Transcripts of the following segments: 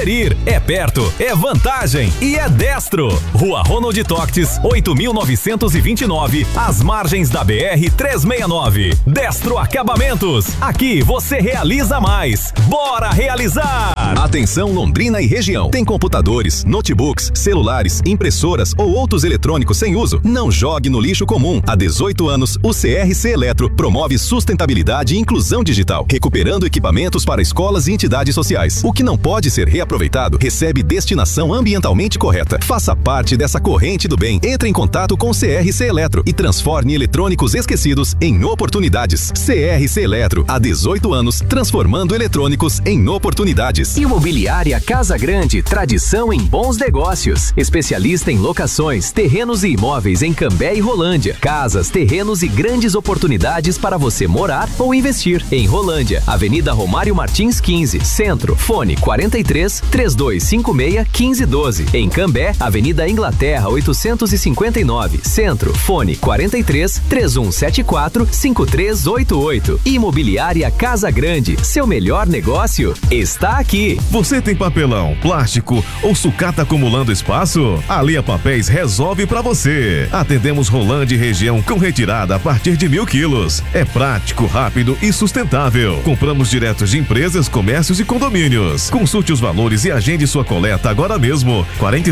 conferir. É perto, é vantagem e é Destro. Rua Ronald Toctes, 8.929, às margens da BR-369. Destro Acabamentos. Aqui você realiza mais. Bora realizar! Atenção Londrina e região. Tem computadores, notebooks, celulares, impressoras ou outros eletrônicos sem uso? Não jogue no lixo comum. Há 18 anos, o CRC Eletro promove sustentabilidade e inclusão digital, recuperando equipamentos para escolas e entidades sociais. O que não pode ser reaproveitado recebe destinação ambientalmente correta. Faça parte dessa corrente do bem. Entre em contato com o CRC Eletro e transforme eletrônicos esquecidos em oportunidades. CRC Eletro, há 18 anos, transformando eletrônicos em oportunidades. Imobiliária Casa Grande, tradição em bons negócios. Especialista em locações, terrenos e imóveis em Cambé e Rolândia. Casas, terrenos e grandes oportunidades para você morar ou investir. Em Rolândia, Avenida Romário Martins 15, Centro, fone 43 3256 1512. Em Cambé, Avenida Inglaterra 859, Centro, fone 43 3174 5388. Imobiliária Casa Grande, seu melhor negócio está aqui. Você tem papelão, plástico ou sucata acumulando espaço? A Lea Papéis resolve pra você. Atendemos Rolândia e região com retirada a partir de 1.000 quilos. É prático, rápido e sustentável. Compramos direto de empresas, comércios e condomínios. Consulte os valores e agende sua coleta agora mesmo.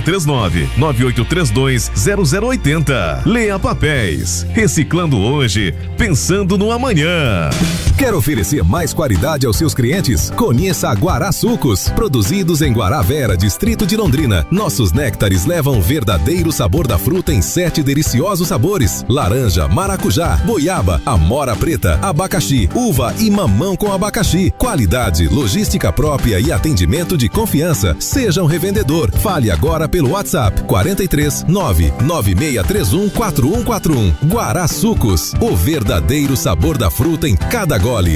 439-9832-0080. Lea Papéis. Reciclando hoje, pensando no amanhã. Quer oferecer mais qualidade aos seus clientes? Conheça a Guará Sucos. Produzidos em Guaravera, distrito de Londrina. Nossos néctares levam o verdadeiro sabor da fruta em 7 deliciosos sabores: laranja, maracujá, goiaba, amora preta, abacaxi, uva e mamão com abacaxi. Qualidade, logística própria e atendimento de confiança. Seja um revendedor. Fale agora pelo WhatsApp 43 99631 4141. Guará Sucos, o verdadeiro sabor da fruta em cada gole.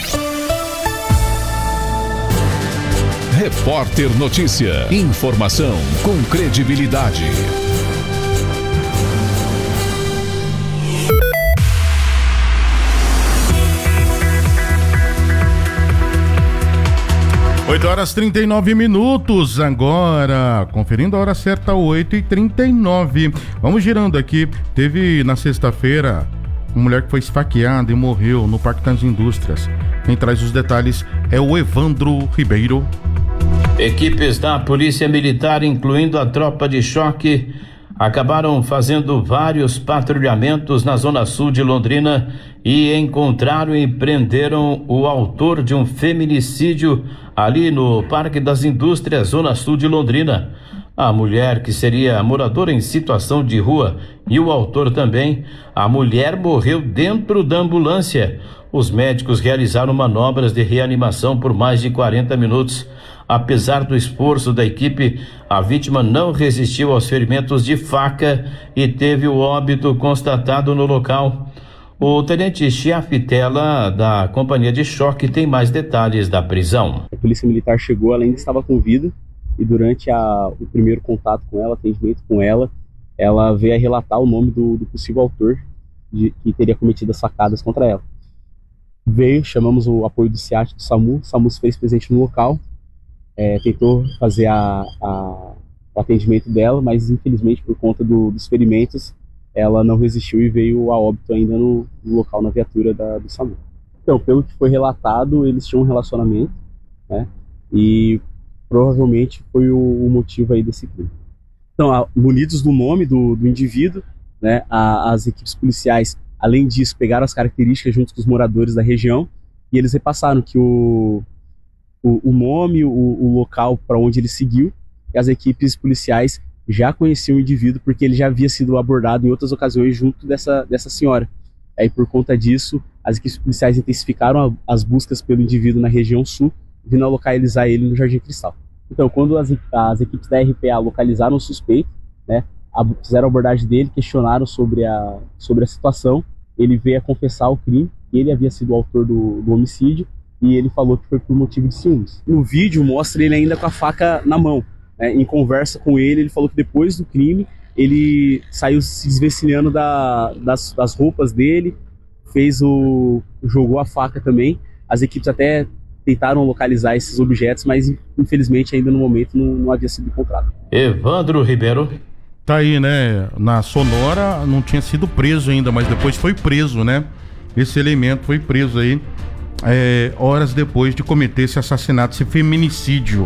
Repórter Notícia. Informação com credibilidade. Oito horas 39 minutos agora, conferindo a hora certa, 8h39. Vamos girando aqui. Teve na sexta-feira uma mulher que foi esfaqueada e morreu no Parque das Indústrias. Quem traz os detalhes é o Evandro Ribeiro. Equipes da Polícia Militar, incluindo a tropa de choque, acabaram fazendo vários patrulhamentos na zona sul de Londrina e encontraram e prenderam o autor de um feminicídio ali no Parque das Indústrias, zona sul de Londrina. A mulher, que seria moradora em situação de rua, e o autor também. A mulher morreu dentro da ambulância. Os médicos realizaram manobras de reanimação por mais de 40 minutos. Apesar do esforço da equipe, a vítima não resistiu aos ferimentos de faca e teve o óbito constatado no local. O tenente Chiafitella, da companhia de choque, tem mais detalhes da prisão. A polícia militar chegou, ela ainda estava com vida, e durante o primeiro contato com ela, atendimento com ela, ela veio a relatar o nome do possível autor que teria cometido as facadas contra ela. Chamamos o apoio do SEAT, do SAMU. O SAMU se fez presente no local, tentou fazer o atendimento dela, mas infelizmente por conta dos ferimentos ela não resistiu e veio a óbito ainda no local, na viatura do SAMU. Então, pelo que foi relatado, eles tinham um relacionamento, né, e provavelmente foi o motivo aí desse crime. Então, munidos do nome do indivíduo, né, as equipes policiais, além disso, pegaram as características junto com os moradores da região e eles repassaram que o nome, o local para onde ele seguiu, e as equipes policiais já conheciam o indivíduo porque ele já havia sido abordado em outras ocasiões junto dessa senhora. Aí, por conta disso, as equipes policiais intensificaram as buscas pelo indivíduo na região sul, vindo a localizar ele no Jardim Cristal. Então, quando as equipes da RPA localizaram o suspeito, né, fizeram a abordagem dele, questionaram sobre a situação, ele veio a confessar o crime, que ele havia sido o autor do homicídio, e ele falou que foi por motivo de ciúmes. No vídeo mostra ele ainda com a faca na mão, né, em conversa com ele falou que depois do crime, ele saiu se desvencilhando das roupas dele, jogou a faca também. As equipes até tentaram localizar esses objetos, mas infelizmente ainda no momento não havia sido encontrado. Evandro Ribeiro. Tá aí, né? Na Sonora não tinha sido preso ainda, mas depois foi preso, né? Esse elemento foi preso aí, horas depois de cometer esse assassinato, esse feminicídio.